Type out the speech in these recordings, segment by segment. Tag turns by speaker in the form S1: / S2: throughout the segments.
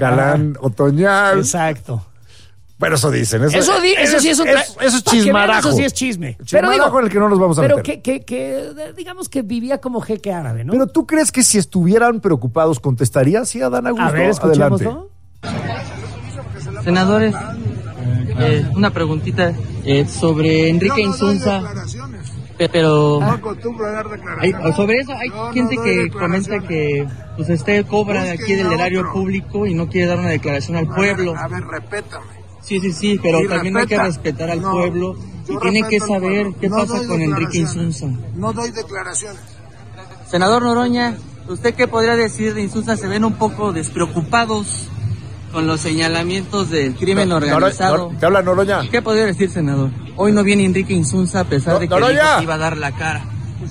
S1: galán otoñal.
S2: Exacto.
S1: Pero eso dicen. Eso
S2: sí es un...
S1: Eso es chismarajo.
S2: Eso sí es chisme.
S1: Chismarajo en el que no nos vamos a meter.
S2: Pero que digamos que vivía como jeque árabe, ¿no?
S1: Pero ¿tú crees que si estuvieran preocupados contestaría sí a Adán Augusto?
S2: A ver, escuchémoslo.
S3: Adelante. Senadores, una preguntita sobre Enrique Insunza. Pero sobre eso hay gente que comenta que pues usted cobra de aquí del erario público y no quiere dar una declaración al pueblo.
S4: A ver, respétame.
S3: Sí, pero también hay que respetar al pueblo y tiene que saber qué pasa con Enrique Insunza.
S4: No doy declaraciones.
S3: Senador Noroña, ¿usted qué podría decir de Insunza? Se ven un poco despreocupados con los señalamientos del crimen organizado.
S1: Te habla Noroña.
S3: ¿Qué podría decir, senador? Hoy no viene Enrique Insunza a pesar de que dijo que iba a dar la cara.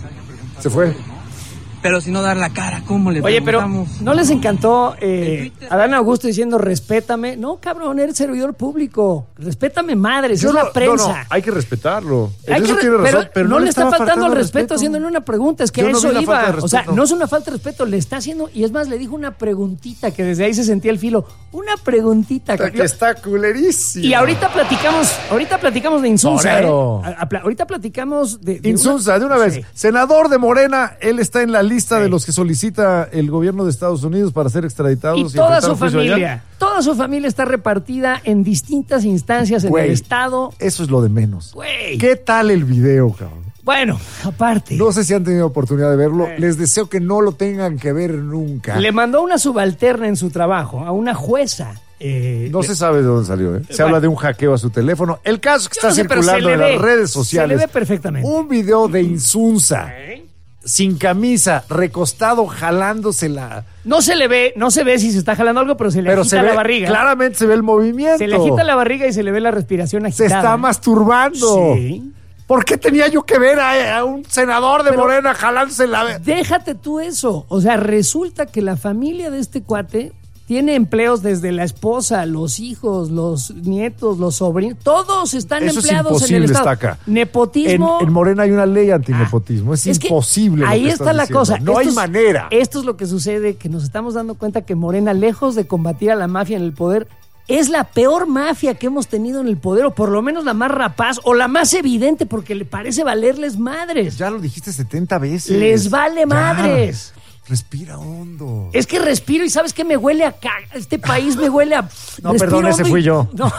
S1: Se fue.
S3: Pero si no dar la cara, ¿cómo le
S2: Oye, pero
S3: preguntamos?
S2: ¿no les encantó Adán Augusto diciendo respétame? No, cabrón, eres servidor público. Respétame, madres, es la prensa.
S1: No, hay que respetarlo.
S2: Hay
S1: Eso
S2: que
S1: tiene razón, pero
S2: no le está faltando el respeto
S1: respeto
S2: haciéndole una pregunta. Es que
S1: Yo no
S2: eso
S1: vi la falta de
S2: iba.
S1: respeto.
S2: O sea, no es una falta de respeto, le está haciendo. Y es más, le dijo una preguntita que desde ahí se sentía el filo. Una preguntita.
S1: Que está culerísimo.
S2: Y ahorita platicamos de Insunza.
S1: Torero.
S2: Ahorita platicamos de
S1: Insunza, de una vez.
S2: Sí.
S1: Senador de Morena, él está en la lista de los que solicita el gobierno de Estados Unidos para ser extraditados.
S2: Y toda
S1: enfrentar
S2: su
S1: un juicio allá.
S2: familia. Toda su familia está repartida en distintas instancias en el estado.
S1: Eso es lo de menos.
S2: Güey.
S1: ¿Qué tal el video, cabrón?
S2: Bueno, aparte.
S1: No sé si han tenido oportunidad de verlo. Les deseo que no lo tengan que ver nunca.
S2: Le mandó una subalterna en su trabajo a una jueza.
S1: No se sabe de dónde salió, ¿eh? Se habla de un hackeo a su teléfono. El caso es que está circulando en las redes sociales.
S2: Se le ve perfectamente.
S1: Un video de Insunza, sin camisa, recostado, jalándosela.
S2: No se ve si se está jalando algo, pero se le agita la barriga.
S1: Claramente se ve el movimiento.
S2: Se le agita la barriga y se le ve la respiración agitada.
S1: Se está masturbando.
S2: Sí.
S1: ¿Por qué tenía yo que ver a un senador de Morena jalándose la...
S2: Déjate tú eso. O sea, resulta que la familia de este cuate tiene empleos desde la esposa, los hijos, los nietos, los sobrinos. Todos están
S1: Eso
S2: empleados
S1: es
S2: en el
S1: imposible,
S2: estado.
S1: Estaca.
S2: Nepotismo.
S1: En Morena hay una ley antinepotismo. Es imposible.
S2: Ahí
S1: lo que
S2: está
S1: estás
S2: la
S1: diciendo.
S2: cosa.
S1: No hay manera.
S2: Esto es lo que sucede, que nos estamos dando cuenta que Morena, lejos de combatir a la mafia en el poder, es la peor mafia que hemos tenido en el poder, o por lo menos la más rapaz, o la más evidente, porque le parece valerles madres.
S1: Ya lo dijiste 70 veces.
S2: Les vale madres.
S1: Respira hondo.
S2: Es que respiro y ¿sabes qué? Me huele a este país me huele a...
S1: No, perdón, ese fui yo.
S2: No.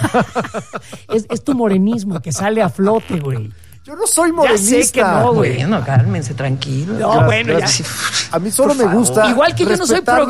S2: es tu morenismo que sale a flote, güey.
S1: Yo no soy morenista.
S2: Ya sé que no, güey.
S5: Bueno, cálmense, tranquilo.
S2: No, bueno, ya.
S1: A mí solo me gusta.
S2: Igual que yo no soy pro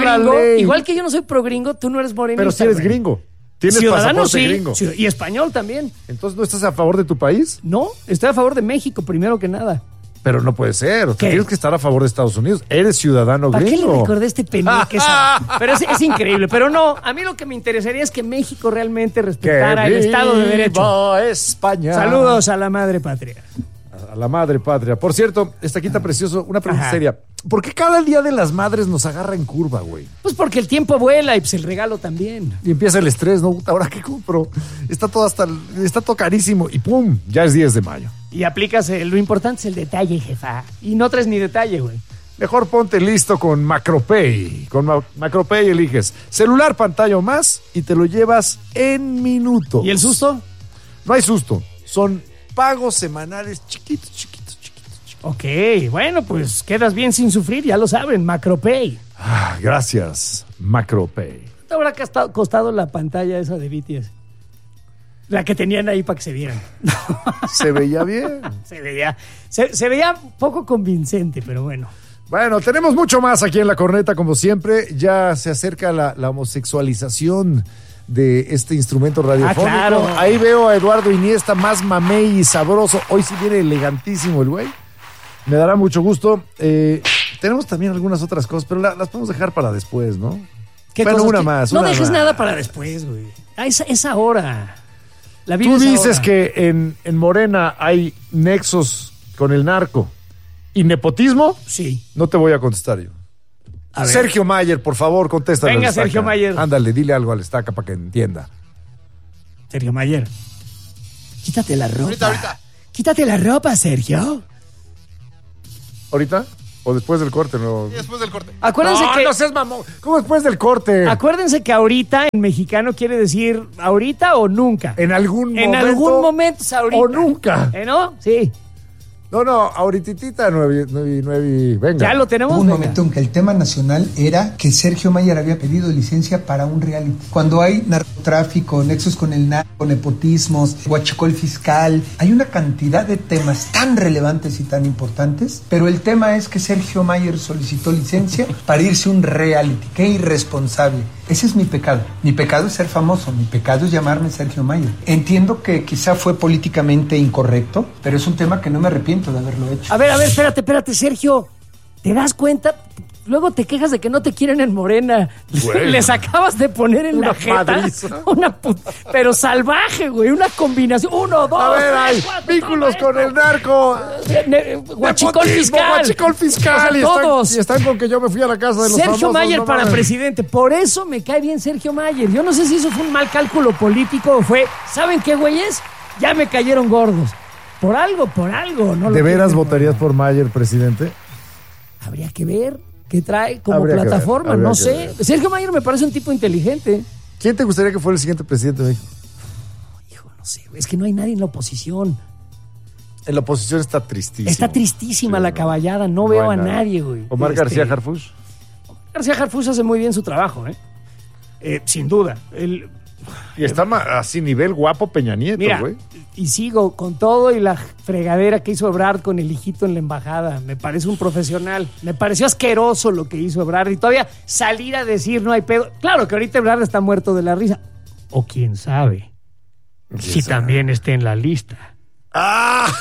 S2: gringo, tú no eres morenista.
S1: Pero si eres
S2: güey.
S1: gringo. Tienes
S2: Ciudadano,
S1: pasaporte
S2: sí.
S1: gringo.
S2: Y español también.
S1: Entonces, ¿no estás a favor de tu país?
S2: No, estoy a favor de México, primero que nada.
S1: Pero no puede ser. O sea,
S2: ¿Qué?
S1: tienes que estar a favor de Estados Unidos. Eres ciudadano
S2: ¿Para qué
S1: gringo.
S2: le recordé este pendejo que Pero es increíble. Pero no, a mí lo que me interesaría es que México realmente respetara el Estado de Derecho.
S1: ¡Viva España!
S2: Saludos a la madre patria.
S1: A la madre patria. Por cierto, Estaquita precioso, una pregunta
S2: Ajá.
S1: seria. ¿Por qué cada día de las madres nos agarra en curva, güey?
S2: Pues porque el tiempo vuela y pues el regalo también.
S1: Y empieza el estrés, ¿no? ¿Ahora qué compro? Está todo carísimo. Y ¡pum! Ya es 10 de mayo.
S2: Y aplicas, lo importante es el detalle, jefa. Y no traes ni detalle, güey.
S1: Mejor ponte listo con Macropay. Con Macropay eliges celular, pantalla o más y te lo llevas en minutos.
S2: ¿Y el susto?
S1: No hay susto. Son pagos semanales chiquitos.
S2: Ok, bueno, pues quedas bien sin sufrir, ya lo saben, Macropay.
S1: Gracias, Macropay.
S2: ¿Cuánto habrá costado la pantalla esa de BTS? La que tenían ahí para que se vieran.
S1: Se veía bien.
S2: Se veía poco convincente, pero bueno.
S1: Bueno, tenemos mucho más aquí en La Corneta, como siempre. Ya se acerca la homosexualización de este instrumento radiofónico.
S2: Claro.
S1: Ahí veo a Eduardo Iniesta más mamey y sabroso. Hoy sí viene elegantísimo el güey. Me dará mucho gusto. Tenemos también algunas otras cosas, pero las podemos dejar para después, ¿no? Bueno,
S2: cosas?
S1: una más.
S2: No
S1: una
S2: dejes
S1: más.
S2: nada para después, güey. Es ahora. La vida
S1: Tú
S2: es
S1: dices
S2: ahora.
S1: que en Morena hay nexos con el narco y nepotismo.
S2: Sí.
S1: No te voy a contestar yo.
S2: A ver.
S1: Sergio Mayer, por favor, contéstale.
S2: Venga,
S1: al Estaca.
S2: Sergio Mayer.
S1: Ándale, dile algo al Estaca para que entienda.
S2: Sergio Mayer. Quítate la ropa.
S4: Ahorita.
S2: Quítate la ropa, Sergio.
S1: ¿Ahorita? ¿O después del corte? No.
S5: Sí, después del corte.
S2: Acuérdense que...
S1: No seas mamón. ¿Cómo después del corte?
S2: Acuérdense que ahorita en mexicano quiere decir ahorita o nunca.
S1: En algún momento.
S2: En algún momento es ahorita.
S1: O nunca.
S2: ¿No? Sí.
S1: No, ahorititita 9 venga.
S2: Ya lo tenemos.
S6: Hubo un momento en que el tema nacional era que Sergio Mayer había pedido licencia para un reality. Cuando hay narcotráfico, nexos con el narco, nepotismos, huachicol fiscal, hay una cantidad de temas tan relevantes y tan importantes, pero el tema es que Sergio Mayer solicitó licencia para irse a un reality. ¡Qué irresponsable! Ese es mi pecado. Mi pecado es ser famoso, mi pecado es llamarme Sergio Mayer. Entiendo que quizá fue políticamente incorrecto, pero es un tema que no me arrepiento de haberlo hecho.
S2: A ver, espérate, Sergio. ¿Te das cuenta? Luego te quejas de que no te quieren en Morena.
S1: Güey.
S2: Les acabas de poner en
S1: Una
S2: la jeta
S1: madriza.
S2: pero salvaje, güey. Una combinación. 1, 2,
S1: A ver, hay
S2: 3, 4,
S1: vínculos con el narco.
S2: Huachicol
S1: Nepotismo,
S2: fiscal.
S1: Huachicol fiscal.
S2: O sea, todos.
S1: Y están con que yo me fui a la casa de los
S2: Sergio
S1: famosos.
S2: Mayer
S1: no
S2: para
S1: mames.
S2: presidente. Por eso me cae bien Sergio Mayer. Yo no sé si eso fue un mal cálculo político o fue, ¿saben qué, güeyes? Ya me cayeron gordos. Por algo. No lo
S1: ¿De veras
S2: quieren,
S1: votarías por Mayer, presidente?
S2: Habría que ver qué trae como
S1: Habría que
S2: plataforma.
S1: ver,
S2: No
S1: habría que
S2: sé.
S1: ver.
S2: Sergio Mayer me parece un tipo inteligente.
S1: ¿Quién te gustaría que fuera el siguiente presidente de México?
S2: Hijo, no sé. Es que no hay nadie en la oposición.
S1: En la oposición está tristísimo.
S2: Está tristísima
S1: Sí,
S2: la
S1: no.
S2: caballada. No
S1: No
S2: veo
S1: hay
S2: a
S1: nada.
S2: nadie, güey.
S1: Omar García Harfuch.
S2: García Harfuch hace muy bien su trabajo, sin duda.
S1: Y está así nivel guapo Peña Nieto,
S2: Mira,
S1: güey.
S2: y sigo con todo y la fregadera que hizo Ebrard con el hijito en la embajada. Me parece un profesional. Me pareció asqueroso lo que hizo Ebrard. Y todavía salir a decir no hay pedo. Claro que ahorita Ebrard está muerto de la risa. O quién sabe. Si también esté en la lista.
S1: ¡Ah!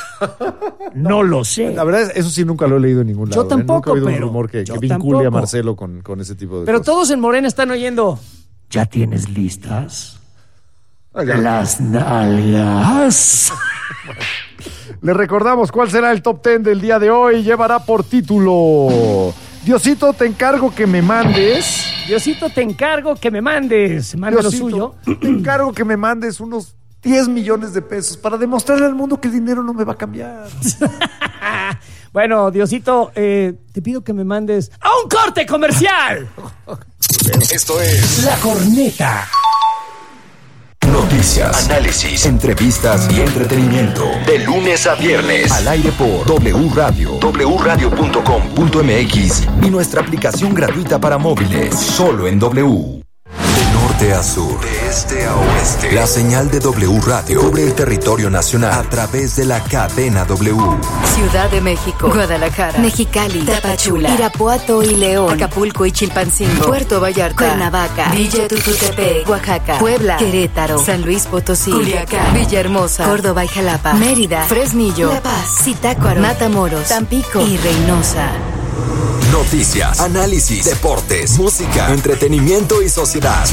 S2: No lo sé.
S1: La verdad, eso sí nunca lo he leído en ningún lado.
S2: Yo tampoco,
S1: Nunca he oído
S2: pero
S1: un rumor que
S2: yo
S1: vincule
S2: tampoco.
S1: a Marcelo con ese tipo de
S2: Pero
S1: cosas.
S2: todos en Morena están oyendo. ¿Ya tienes listas?
S1: Ah, ya.
S2: Las nalgas.
S1: Le recordamos cuál será el top 10 del día de hoy. Llevará por título: Diosito, te encargo que me mandes.
S2: Diosito, te encargo que me mandes. Mande lo suyo.
S1: Te encargo que me mandes unos 10 millones de pesos para demostrarle al mundo que el dinero no me va a cambiar.
S2: Bueno, Diosito, te pido que me mandes a un corte comercial.
S7: Esto es
S2: La Corneta.
S7: noticias, análisis, entrevistas y entretenimiento. De lunes a viernes. Al aire por W Radio, wradio.com.mx y nuestra aplicación gratuita para móviles. Solo en W. De norte a sur, de este a oeste, la señal de W Radio cubre el territorio nacional a través de la cadena W.
S8: Ciudad de México, Guadalajara, Mexicali, Tapachula, Irapuato y León, Acapulco y Chilpancingo, Puerto Vallarta, Cuernavaca, Villa Tututepec, Oaxaca, Puebla, Querétaro, San Luis Potosí, Culiacán, Villahermosa, Córdoba y Jalapa, Mérida, Fresnillo, La Paz, Zitácuaro, Matamoros, Tampico y Reynosa.
S7: Noticias, análisis, deportes, música, entretenimiento y sociedad.